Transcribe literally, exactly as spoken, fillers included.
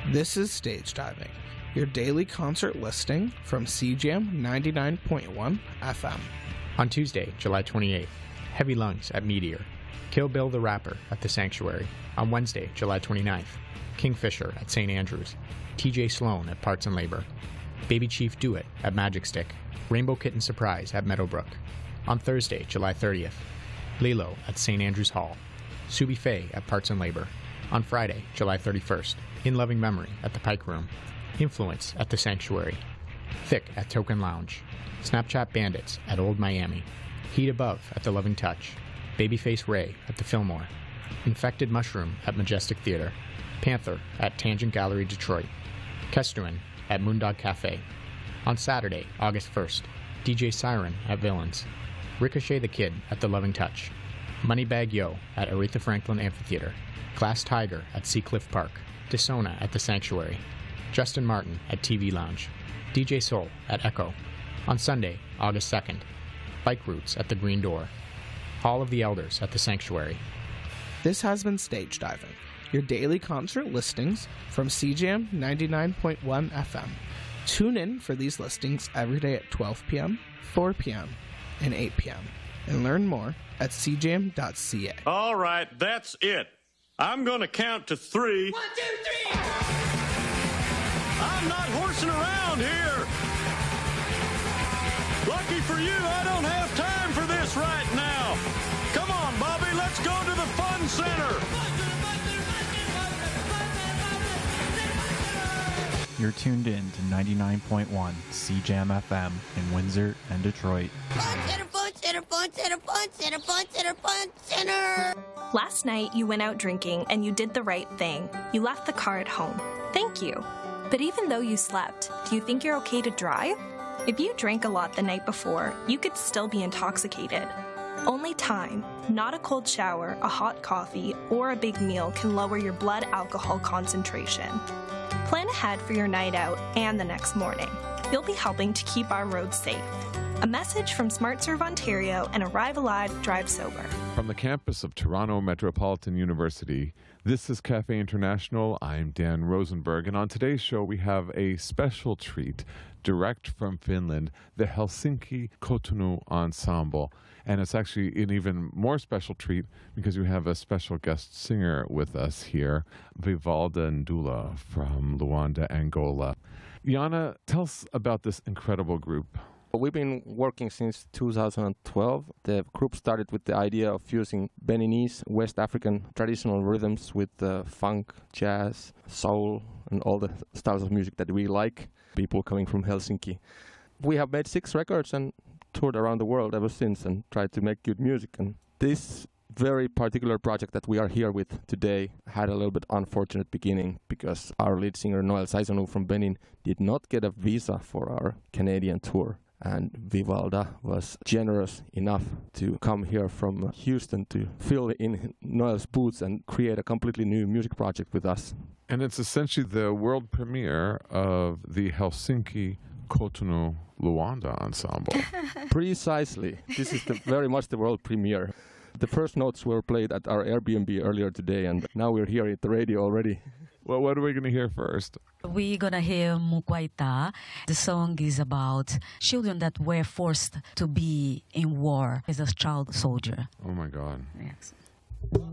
This is Stage Diving, your daily concert listing from C J A M ninety-nine point one F M. On Tuesday, July twenty-eighth, Heavy Lungs at Meteor, Kill Bill the Rapper at The Sanctuary. On Wednesday, July twenty-ninth, Kingfisher at Saint Andrews, T J Sloan at Parts and Labor, Baby Chief Do It at Magic Stick, Rainbow Kitten Surprise at Meadowbrook. On Thursday, July thirtieth, Lilo at Saint Andrews Hall, Subi Faye at Parts and Labor. On Friday, July thirty-first, In Loving Memory at the Pike Room, Influence at The Sanctuary, Thick at Token Lounge, Snapchat Bandits at Old Miami, Heat Above at The Loving Touch, Babyface Ray at the Fillmore, Infected Mushroom at Majestic Theater, Panther at Tangent Gallery Detroit, Kestruan at Moondog Cafe. On Saturday, August first, D J Siren at Villains, Ricochet the Kid at The Loving Touch, Moneybag Yo at Aretha Franklin Amphitheater, Glass Tiger at Seacliff Park, Disona at The Sanctuary, Justin Martin at T V Lounge, D J Soul at Echo. On Sunday, August second, Bike Routes at the Green Door, Hall of the Elders at The Sanctuary. This has been Stage Diving, your daily concert listings from C J A M ninety-nine point one F M. Tune in for these listings every day at twelve p.m., four p.m., and eight p.m. and learn more at c j m dot c a. All right, that's it. I'm going to count to three. One, two, three! I'm not horsing around here. Lucky for you, I don't have time for this right now. Come on, Bobby, let's go to the Fun Center. You're tuned in to ninety-nine point one C J A M F M in Windsor and Detroit. Fun Center, Fun Center, Fun Center, Fun Center, Fun Center, Fun Center. Last night, you went out drinking and you did the right thing. You left the car at home. Thank you. But even though you slept, do you think you're okay to drive? If you drank a lot the night before, you could still be intoxicated. Only time, not a cold shower, a hot coffee, or a big meal can lower your blood alcohol concentration. Plan ahead for your night out and the next morning. You'll be helping to keep our roads safe. A message from SmartServe Ontario and Arrive Alive, Drive Sober. From the campus of Toronto Metropolitan University, this is Cafe International. I'm Dan Rosenberg, and on today's show we have a special treat direct from Finland, the Helsinki Kotonu Ensemble. And it's actually an even more special treat because we have a special guest singer with us here, Vivalda Ndula from Luanda, Angola. Yana, tell us about this incredible group. We've been working since two thousand twelve. The group started with the idea of fusing Beninese, West African traditional rhythms with uh, funk, jazz, soul, and all the styles of music that we like, people coming from Helsinki. We have made six records and toured around the world ever since and tried to make good music. And this very particular project that we are here with today had a little bit unfortunate beginning because our lead singer Noel Saisonu from Benin did not get a visa for our Canadian tour. And Vivalda was generous enough to come here from Houston to fill in Noel's boots and create a completely new music project with us. And it's essentially the world premiere of the Helsinki Kotonu Luanda Ensemble. Precisely. This is the, very much the world premiere. The first notes were played at our Airbnb earlier today, and now we're here at the radio already. Well, what are we going to hear first? We're going to hear Mukwaita. The song is about children that were forced to be in war as a child soldier. Oh, my God. Yes.